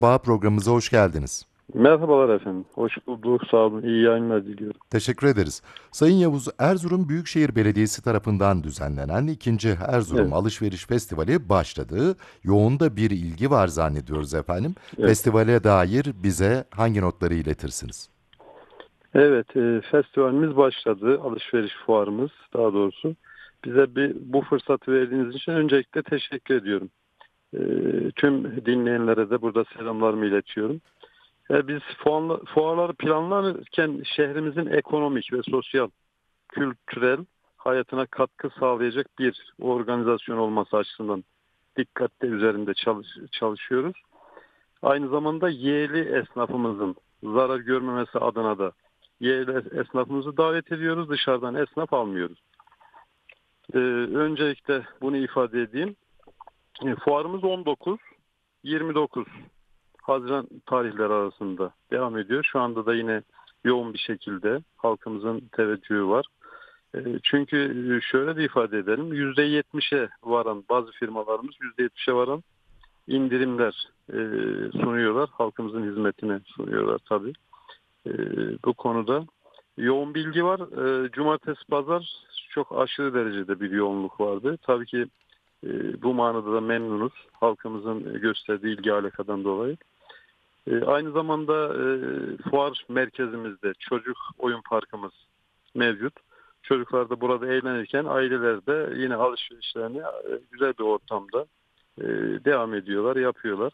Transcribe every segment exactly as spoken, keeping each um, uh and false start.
Bağ programımıza hoş geldiniz. Merhabalar efendim. Hoş bulduk. Sağ olun. İyi yayınlar diliyorum. Teşekkür ederiz. Sayın Yavuz, Erzurum Büyükşehir Belediyesi tarafından düzenlenen ikinci Erzurum Evet, Alışveriş Festivali başladı. Yoğun da bir ilgi var zannediyoruz efendim. evet. Festivale dair bize hangi notları iletirsiniz? Evet, e, festivalimiz başladı. Alışveriş fuarımız daha doğrusu. Bize bir bu fırsatı verdiğiniz için öncelikle teşekkür ediyorum. E, tüm dinleyenlere de burada selamlarımı iletiyorum. E, biz fuarla, fuarları planlarken şehrimizin ekonomik ve sosyal, kültürel hayatına katkı sağlayacak bir organizasyon olması açısından dikkatle üzerinde çalış, çalışıyoruz. Aynı zamanda yerli esnafımızın zarar görmemesi adına da yerli esnafımızı davet ediyoruz. Dışarıdan esnaf almıyoruz. Ee, öncelikle bunu ifade edeyim. E, fuarımız on dokuz yirmi dokuz Haziran tarihleri arasında devam ediyor. Şu anda da yine yoğun bir şekilde halkımızın teveccühü var. E, çünkü şöyle de ifade edelim. yüzde yetmişe varan bazı firmalarımız yüzde yetmişe varan indirimler e, sunuyorlar. Halkımızın hizmetine sunuyorlar tabii. E, bu konuda yoğun bilgi var. E, cumartesi pazar çok aşırı derecede bir yoğunluk vardı. Tabii ki e, bu manada da memnunuz. Halkımızın gösterdiği ilgi alakadan dolayı. E, aynı zamanda e, fuar merkezimizde çocuk oyun parkımız mevcut. Çocuklar da burada eğlenirken aileler de yine alışverişlerini e, güzel bir ortamda e, devam ediyorlar, yapıyorlar.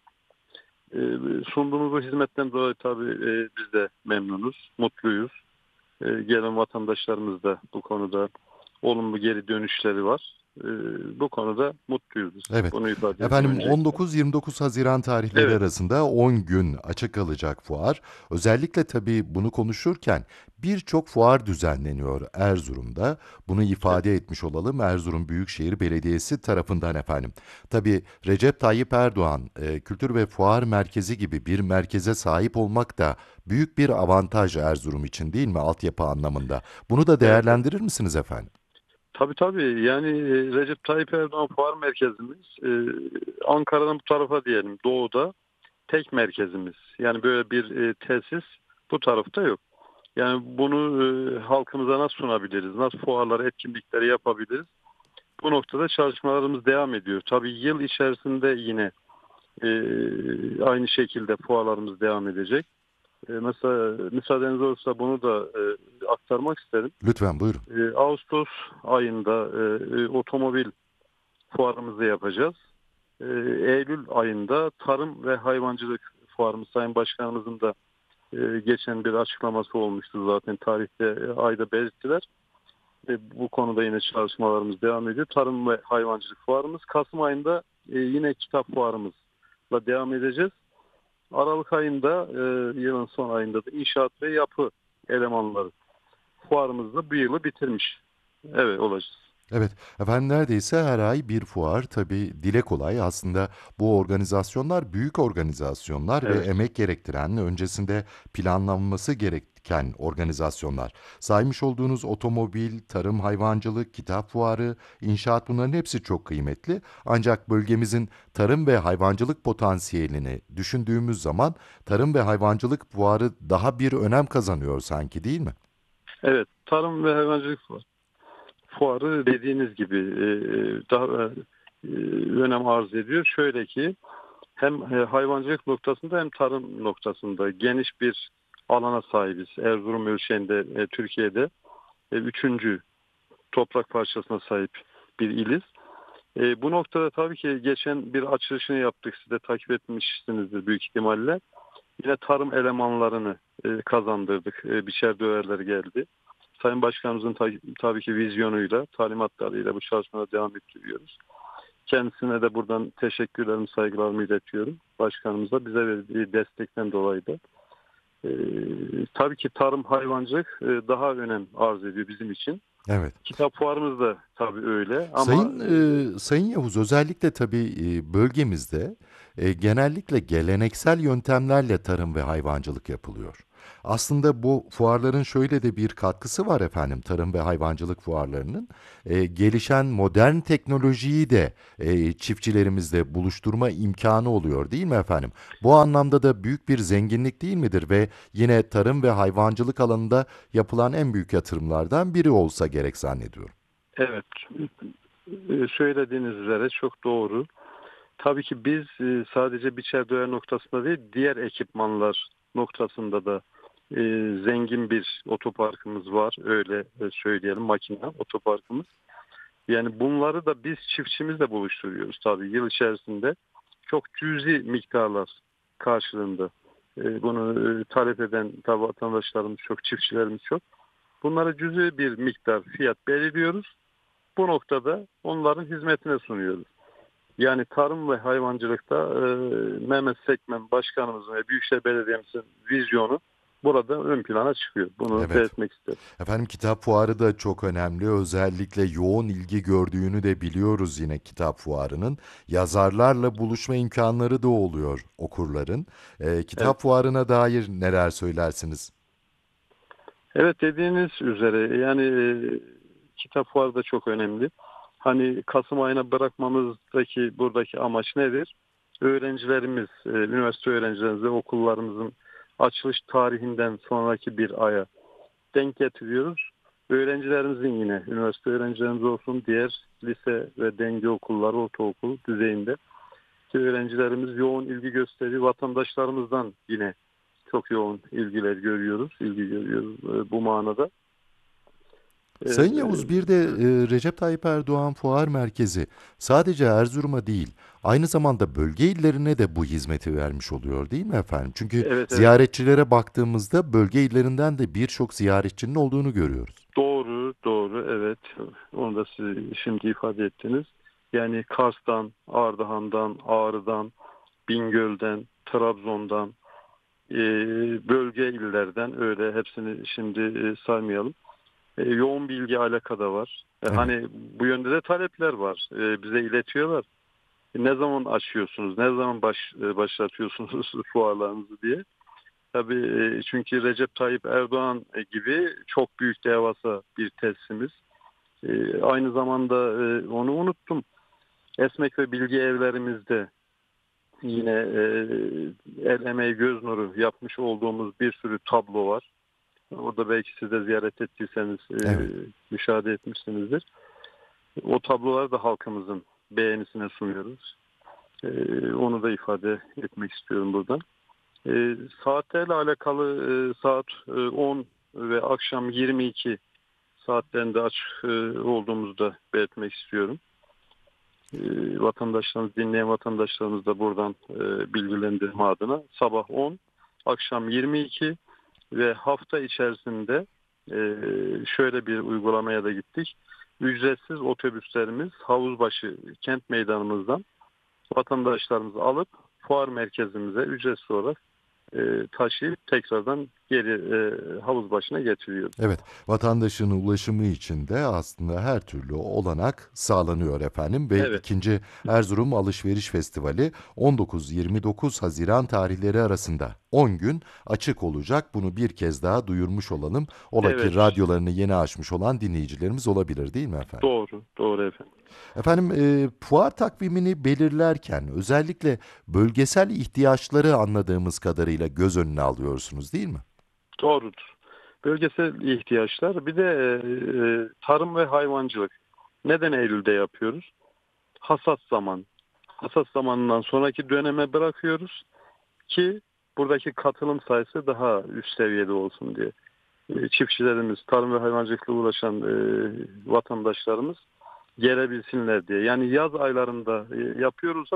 E, sunduğumuz bu hizmetten dolayı tabii e, biz de memnunuz, mutluyuz. E, gelen vatandaşlarımız da bu konuda olumlu geri dönüşleri var. E, bu konuda mutluyuz biz. Evet. Bunu ifade edeyim Efendim öncelikle. on dokuz yirmi dokuz Haziran tarihleri Evet, arasında on gün açık kalacak fuar. Özellikle tabii bunu konuşurken birçok fuar düzenleniyor Erzurum'da. Bunu evet, ifade etmiş olalım Erzurum Büyükşehir Belediyesi tarafından efendim. Tabii Recep Tayyip Erdoğan e, Kültür ve Fuar Merkezi gibi bir merkeze sahip olmak da büyük bir avantaj Erzurum için değil mi altyapı anlamında? Bunu da evet, evet. değerlendirir misiniz efendim? Tabii tabii. Yani e, Recep Tayyip Erdoğan Fuar Merkezimiz e, Ankara'dan bu tarafa diyelim doğuda tek merkezimiz. Yani böyle bir e, tesis bu tarafta yok. Yani bunu e, halkımıza nasıl sunabiliriz? Nasıl fuarları, etkinlikleri yapabiliriz? Bu noktada çalışmalarımız devam ediyor. Tabii yıl içerisinde yine e, aynı şekilde fuarlarımız devam edecek. E, mesela müsaadeniz olursa bunu da e, aktarmak isterim. Lütfen buyurun. E, Ağustos ayında e, e, otomobil fuarımızı yapacağız. E, Eylül ayında tarım ve hayvancılık fuarımız Sayın Başkanımızın da e, geçen bir açıklaması olmuştu zaten tarihte e, ayda belirttiler. E, bu konuda yine çalışmalarımız devam ediyor. Tarım ve hayvancılık fuarımız Kasım ayında e, yine kitap fuarımızla devam edeceğiz. Aralık ayında e, yılın son ayında da inşaat ve yapı elemanları fuarımızda bu yılı bitirmiş. Evet olacağız. Evet, efendim neredeyse her ay bir fuar. Tabii dile kolay. Aslında bu organizasyonlar büyük organizasyonlar ve Evet. emek gerektiren, öncesinde planlanması gereken organizasyonlar. Saymış olduğunuz otomobil, tarım, hayvancılık, kitap fuarı, inşaat bunların hepsi çok kıymetli. Ancak bölgemizin tarım ve hayvancılık potansiyelini düşündüğümüz zaman tarım ve hayvancılık fuarı daha bir önem kazanıyor sanki değil mi? Evet, tarım ve hayvancılık fuarı dediğiniz gibi e, daha e, önem arz ediyor. Şöyle ki hem e, hayvancılık noktasında hem tarım noktasında geniş bir alana sahibiz. Erzurum ölçeğinde e, Türkiye'de e, üçüncü toprak parçasına sahip bir iliz. E, bu noktada tabii ki geçen bir açılışını yaptık. Siz de takip etmişsinizdir büyük ihtimalle. Yine tarım elemanlarını e, kazandırdık. E, biçer döverler geldi. Sayın Başkanımızın ta- tabii ki vizyonuyla, talimatlarıyla bu çalışmaya devam ettiriyoruz. Kendisine de buradan teşekkürlerimi, saygılarımı iletiyorum. Başkanımıza bize verdiği destekten dolayı da. E, tabii ki tarım, hayvancılık e, daha önem arz ediyor bizim için. Evet. Kitap fuarımız da tabii öyle ama Sayın e, Sayın Yavuz özellikle tabii e, bölgemizde e, genellikle geleneksel yöntemlerle tarım ve hayvancılık yapılıyor. Aslında bu fuarların şöyle de bir katkısı var efendim, tarım ve hayvancılık fuarlarının. Eee, gelişen modern teknolojiyi de eee, çiftçilerimizle buluşturma imkanı oluyor değil mi efendim? Bu anlamda da büyük bir zenginlik değil midir ve yine tarım ve hayvancılık alanında yapılan en büyük yatırımlardan biri olsa gerek zannediyorum. Evet, e, söylediğiniz üzere çok doğru. Tabii ki biz e, sadece biçer döver noktasında değil, diğer ekipmanlar noktasında da e, zengin bir otoparkımız var. Öyle e, söyleyelim, makine otoparkımız. Yani bunları da biz çiftçimizle buluşturuyoruz tabii yıl içerisinde. Çok cüzi miktarlar karşılığında. E, bunu e, talep eden tabii vatandaşlarımız çok, çiftçilerimiz çok. Bunlara cüzi bir miktar fiyat belirliyoruz. Bu noktada onların hizmetine sunuyoruz. Yani tarım ve hayvancılıkta e, Mehmet Sekmen Başkanımızın ve Büyükşehir Belediye'mizin vizyonu burada ön plana çıkıyor. Bunu Evet. belirtmek isterim. Efendim kitap fuarı da çok önemli. Özellikle yoğun ilgi gördüğünü de biliyoruz yine kitap fuarının. Yazarlarla buluşma imkanları da oluyor okurların. Ee, Evet. kitap fuarına dair neler söylersiniz? Evet, dediğiniz üzere yani e, kitap fuarı da çok önemli. Hani Kasım ayına bırakmamızdaki buradaki amaç nedir? Öğrencilerimiz, e, üniversite öğrencilerimiz ve okullarımızın açılış tarihinden sonraki bir aya denk getiriyoruz. Öğrencilerimizin yine, üniversite öğrencilerimiz olsun, diğer lise ve denge okulları, ortaokul düzeyinde öğrencilerimiz yoğun ilgi gösteriyor. Vatandaşlarımızdan yine çok yoğun ilgiler görüyoruz, ilgi görüyoruz e, bu manada. E, Sayın Yavuz, bir de e, Recep Tayyip Erdoğan Fuar Merkezi sadece Erzurum'a değil, aynı zamanda bölge illerine de bu hizmeti vermiş oluyor değil mi efendim? Çünkü evet, evet, ziyaretçilere baktığımızda bölge illerinden de birçok ziyaretçinin olduğunu görüyoruz. doğru, doğru, evet. Onu da siz şimdi ifade ettiniz. Yani Kars'tan, Ardahan'dan, Ağrı'dan, Bingöl'den, Trabzon'dan, e, bölge illerden, öyle hepsini şimdi e, saymayalım. E, yoğun bilgi alakada var. E, Evet. hani bu yönde de talepler var. E, bize iletiyorlar. E, ne zaman açıyorsunuz, ne zaman baş, e, başlatıyorsunuz fuarlarınızı diye. Tabii e, çünkü Recep Tayyip Erdoğan e, gibi çok büyük devasa bir tesisimiz. E, aynı zamanda e, onu unuttum. Esmek ve Bilgi Evlerimizde yine e, el emeği göz nuru yapmış olduğumuz bir sürü tablo var. Orada belki siz de ziyaret ettiyseniz e, Evet. müşahede etmişsinizdir. O tabloları da halkımızın beğenisine sunuyoruz. E, onu da ifade etmek istiyorum buradan. E, saatlerle alakalı e, saat e, on ve akşam yirmi iki saatlerinde açık e, olduğumuzu da belirtmek istiyorum. E, vatandaşlarımız, dinleyen vatandaşlarımız da buradan e, bilgilendirme adına sabah on, akşam yirmi iki ve hafta içerisinde e, şöyle bir uygulamaya da gittik. Ücretsiz otobüslerimiz Havuzbaşı kent meydanımızdan vatandaşlarımızı alıp fuar merkezimize ücretsiz olarak e, taşıyıp tekrardan geri e, havuz başına getiriyor. Evet, vatandaşın ulaşımı için de aslında her türlü olanak sağlanıyor efendim ve Evet, ikinci Erzurum Alışveriş Festivali on dokuz yirmi dokuz Haziran tarihleri arasında on gün açık olacak. Bunu bir kez daha duyurmuş olalım. Ola ki evet, radyolarını yeni açmış olan dinleyicilerimiz olabilir değil mi efendim? doğru, doğru efendim. Efendim e, fuar takvimini belirlerken özellikle bölgesel ihtiyaçları anladığımız kadarıyla göz önüne alıyorsunuz değil mi? Doğrudur. Bölgesel ihtiyaçlar, bir de e, e, tarım ve hayvancılık. Neden Eylül'de yapıyoruz? Hasat zaman. Hasat zamanından sonraki döneme bırakıyoruz ki buradaki katılım sayısı daha üst seviyede olsun diye. E, çiftçilerimiz, tarım ve hayvancılıkla uğraşan e, vatandaşlarımız gelebilsinler diye. Yani yaz aylarında e, yapıyoruzsa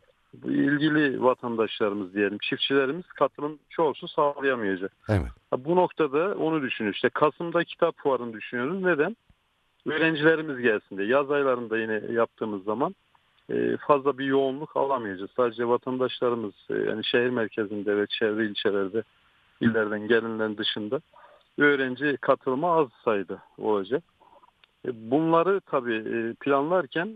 ilgili vatandaşlarımız diyelim, çiftçilerimiz katılım çoğusu sağlayamayacak. Evet. Ha, bu noktada onu düşünüyoruz. İşte Kasım'da kitap fuarını düşünüyoruz. Neden? Öğrencilerimiz gelsin diye. Yaz aylarında yine yaptığımız zaman e, fazla bir yoğunluk alamayacağız. Sadece vatandaşlarımız e, yani şehir merkezinde ve çevre ilçelerde illerden gelenlerin dışında öğrenci katılımı az sayıda olacak. E, Bunları tabii e, planlarken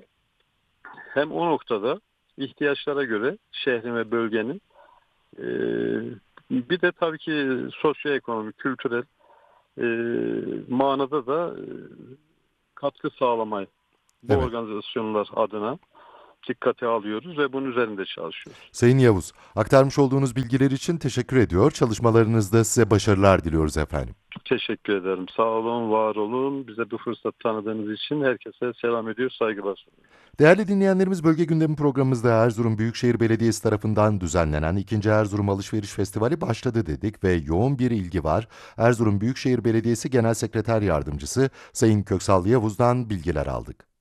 hem o noktada ihtiyaçlara göre şehrin ve bölgenin e, Bir de tabii ki sosyoekonomik, kültürel e, manada da e, katkı sağlamayı bu Evet. organizasyonlar adına dikkate alıyoruz ve bunun üzerinde çalışıyoruz. Sayın Yavuz, aktarmış olduğunuz bilgiler için teşekkür ediyor. Çalışmalarınızda size başarılar diliyoruz efendim. Teşekkür ederim. Sağ olun, var olun. Bize bu fırsat tanıdığınız için herkese selam ediyor, saygılar sunuyorum. Değerli dinleyenlerimiz, Bölge Gündemi programımızda Erzurum Büyükşehir Belediyesi tarafından düzenlenen ikinci. Erzurum Alışveriş Festivali başladı dedik ve yoğun bir ilgi var. Erzurum Büyükşehir Belediyesi Genel Sekreter Yardımcısı Sayın Köksal Yavuz'dan bilgiler aldık.